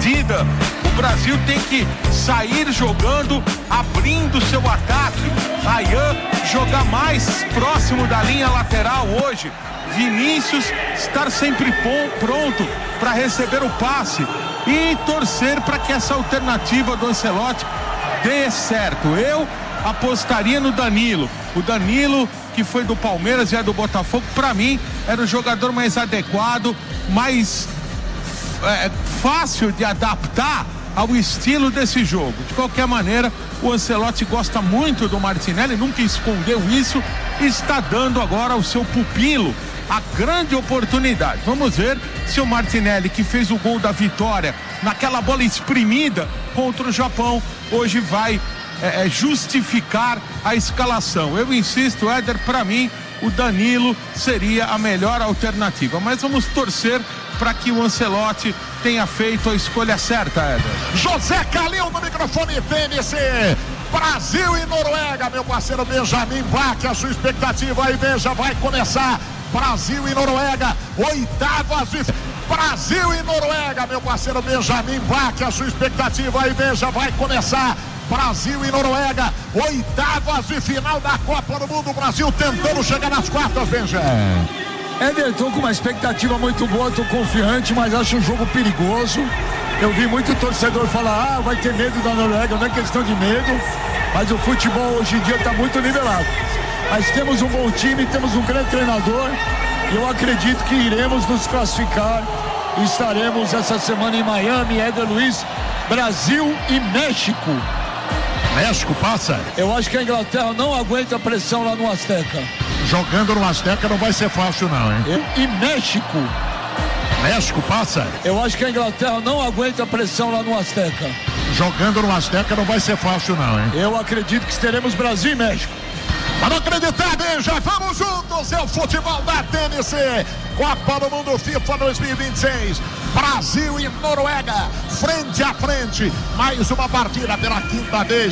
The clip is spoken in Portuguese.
partida. O Brasil tem que sair jogando, abrindo seu ataque. Ryan jogar mais próximo da linha lateral hoje. Vinícius estar sempre pronto para receber o passe e torcer para que essa alternativa do Ancelotti dê certo. Eu apostaria no Danilo. O Danilo, que foi do Palmeiras e é do Botafogo, para mim era o jogador mais adequado, mais fácil de adaptar ao estilo desse jogo. De qualquer maneira, o Ancelotti gosta muito do Martinelli, nunca escondeu isso, e está dando agora ao seu pupilo a grande oportunidade. Vamos ver se o Martinelli, que fez o gol da vitória naquela bola espremida contra o Japão, hoje vai justificar a escalação. Eu insisto, Éder, para mim o Danilo seria a melhor alternativa, mas vamos torcer para que o Ancelotti tenha feito a escolha certa, Éder. José Calil no microfone TNC. Brasil e Noruega, meu parceiro Benjamin Bach, a sua expectativa aí, Benja, vai começar. Brasil e Noruega, oitavas de... Brasil e Noruega, meu parceiro Benjamin Bach, a sua expectativa aí, Benja, vai começar. Brasil e Noruega, oitavas de final da Copa do Mundo. Brasil tentando chegar nas quartas, Benja. Éder, tô com uma expectativa muito boa, tô confiante, mas acho um jogo perigoso. Eu vi muito torcedor falar, vai ter medo da Noruega, não é questão de medo, mas o futebol hoje em dia está muito nivelado. Mas temos um bom time, temos um grande treinador, e eu acredito que iremos nos classificar. Estaremos essa semana em Miami, Éder Luiz, Brasil e México. México passa? Eu acho que a Inglaterra não aguenta a pressão lá no Azteca. Jogando no Azteca não vai ser fácil não, hein? E México. México passa? Eu acho que a Inglaterra não aguenta a pressão lá no Azteca. Jogando no Azteca não vai ser fácil não, hein? Eu acredito que teremos Brasil e México. Para não acreditar, Benja, vamos juntos, é o futebol da TNC. Copa do Mundo FIFA 2026. Brasil e Noruega, frente a frente. Mais uma partida pela quinta vez.